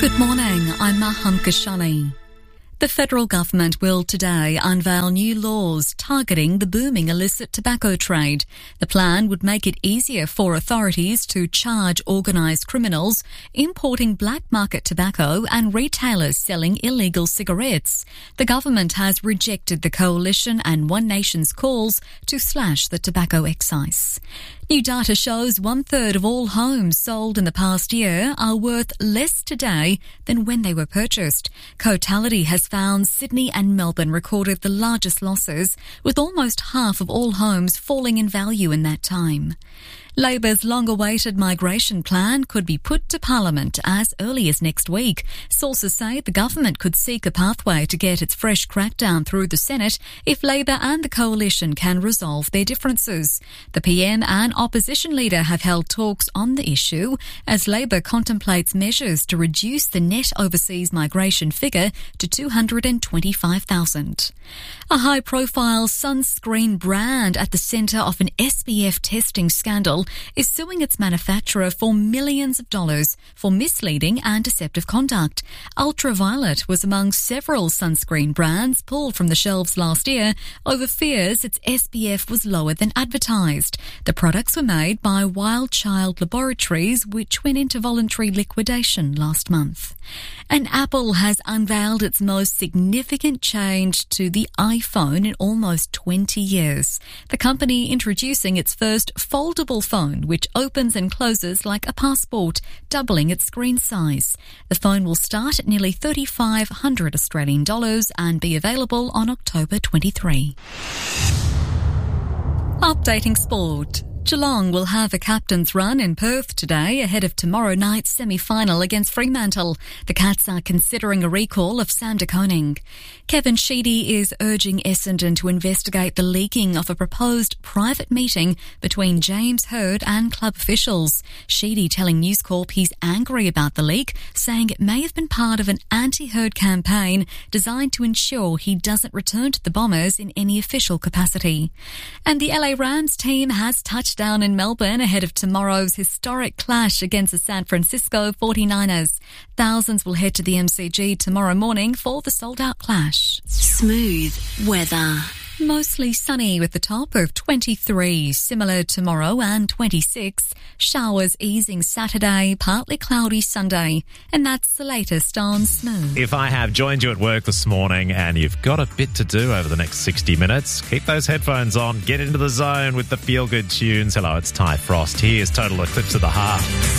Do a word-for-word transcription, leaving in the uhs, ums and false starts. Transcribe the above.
Good morning, I'm Maham Kashani. The federal government will today unveil new laws targeting the booming illicit tobacco trade. The plan would make it easier for authorities to charge organised criminals importing black market tobacco and retailers selling illegal cigarettes. The government has rejected the Coalition and One Nation's calls to slash the tobacco excise. New data shows one-third of all homes sold in the past year are worth less today than when they were purchased. Cotality has found Sydney and Melbourne recorded the largest losses, with almost half of all homes falling in value in that time. Labor's long-awaited migration plan could be put to Parliament as early as next week. Sources say the government could seek a pathway to get its fresh crackdown through the Senate if Labor and the Coalition can resolve their differences. The P M and opposition leader have held talks on the issue as Labor contemplates measures to reduce the net overseas migration figure to two hundred twenty-five thousand. A high-profile sunscreen brand at the centre of an S P F testing scandal is suing its manufacturer for millions of dollars for misleading and deceptive conduct. Ultraviolet was among several sunscreen brands pulled from the shelves last year over fears its S P F was lower than advertised. The products were made by Wild Child Laboratories, which went into voluntary liquidation last month. And Apple has unveiled its most significant change to the iPhone in almost twenty years. The company introducing its first foldable phone, which opens and closes like a passport, doubling its screen size. The phone will start at nearly three thousand five hundred Australian dollars and be available on October twenty-third. Updating sport. Geelong will have a captain's run in Perth today ahead of tomorrow night's semi-final against Fremantle. The Cats are considering a recall of Sam de Koning. Kevin Sheedy is urging Essendon to investigate the leaking of a proposed private meeting between James Hird and club officials. Sheedy telling News Corp he's angry about the leak, saying it may have been part of an anti-Hird campaign designed to ensure he doesn't return to the Bombers in any official capacity. And the L A Rams team has touched down in Melbourne ahead of tomorrow's historic clash against the San Francisco forty-niners. Thousands will head to the M C G tomorrow morning for the sold-out clash. Smooth weather. Mostly sunny with a top of twenty-three, similar tomorrow and twenty-six. Showers easing Saturday, partly cloudy Sunday. And that's the latest on Smooth. If I have joined you at work this morning and you've got a bit to do over the next sixty minutes, keep those headphones on, get into the zone with the feel-good tunes. Hello, it's Ty Frost. Here's Total Eclipse of the Heart.